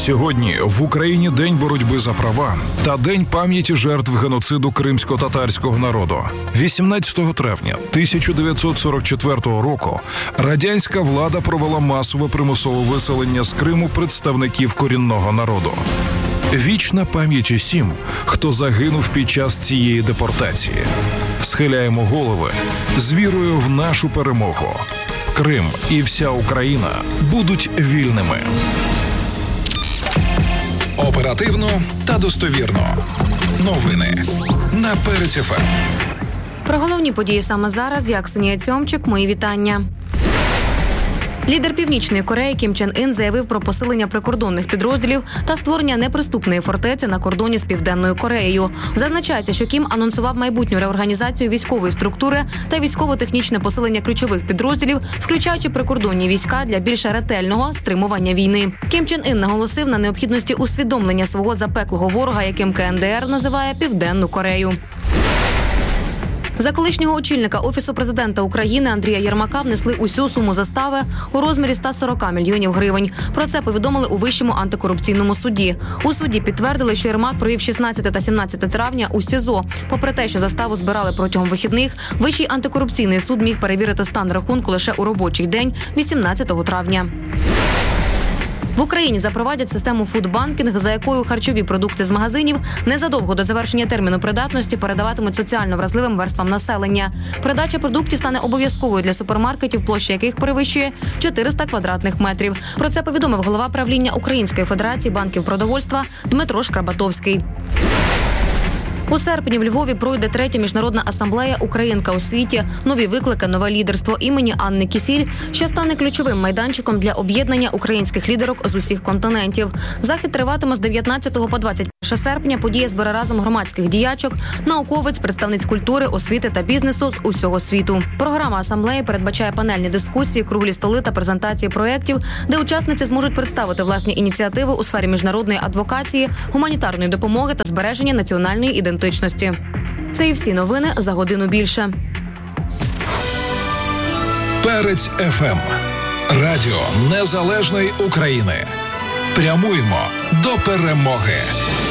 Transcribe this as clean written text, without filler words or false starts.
Сьогодні в Україні День боротьби за права та День пам'яті жертв геноциду кримсько-татарського народу. 18 травня 1944 року радянська влада провела масове примусове виселення з Криму представників корінного народу. Вічна пам'ять усім, хто загинув під час цієї депортації. Схиляємо голови з вірою в нашу перемогу. Крим і вся Україна будуть вільними. Оперативно та достовірно. Новини на Перець ФМ. Про головні події саме зараз. Я Ксенія Цьомчик. Мої вітання. Лідер Північної Кореї Кім Чен Ін заявив про посилення прикордонних підрозділів та створення неприступної фортеці на кордоні з Південною Кореєю. Зазначається, що Кім анонсував майбутню реорганізацію військової структури та військово-технічне посилення ключових підрозділів, включаючи прикордонні війська для більш ретельного стримування війни. Кім Чен Ін наголосив на необхідності усвідомлення свого запеклого ворога, яким КНДР називає Південну Корею. За колишнього очільника Офісу президента України Андрія Єрмака внесли усю суму застави у розмірі 140 мільйонів гривень. Про це повідомили у Вищому антикорупційному суді. У суді підтвердили, що Єрмак провів 16 та 17 травня у СІЗО. Попри те, що заставу збирали протягом вихідних, Вищий антикорупційний суд міг перевірити стан рахунку лише у робочий день 18 травня. В Україні запровадять систему фудбанкінг, за якою харчові продукти з магазинів незадовго до завершення терміну придатності передаватимуть соціально вразливим верствам населення. Передача продуктів стане обов'язковою для супермаркетів, площа яких перевищує 400 квадратних метрів. Про це повідомив голова правління Української федерації банків продовольства Дмитро Шкрабатовський. У серпні в Львові пройде 3-я міжнародна асамблея «Українка у світі. Нові виклики. Нове лідерство» імені Анни Кісіль, що стане ключовим майданчиком для об'єднання українських лідерок з усіх континентів. Захід триватиме з 19 по 21 серпня. Подія збере разом громадських діячок, науковиць, представниць культури, освіти та бізнесу з усього світу. Програма асамблеї передбачає панельні дискусії, круглі столи та презентації проєктів, де учасниці зможуть представити власні ініціативи у сфері міжнародної адвокації, гуманітарної допомоги та збереження національної ідентичності. Це і всі новини за годину більше. Перець ФМ. Радіо Незалежної України. Прямуємо до перемоги.